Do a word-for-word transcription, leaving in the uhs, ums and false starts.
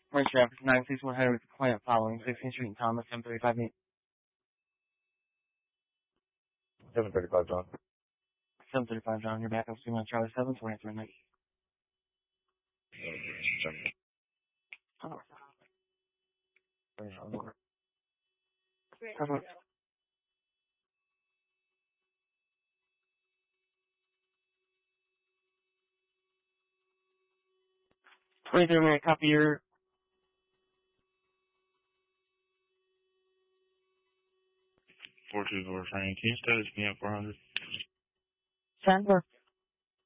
First traffic nine six one hundred with the client following sixteenth Street and Thomas, seven thirty-five eight. seven thirty-five, John. seven thirty-five, John. You're back up to Charlie seven, twenty-three night. Oh. Cover. twenty-three minute copy your four two four, Frank. Can you status me at four hundred? Chandler.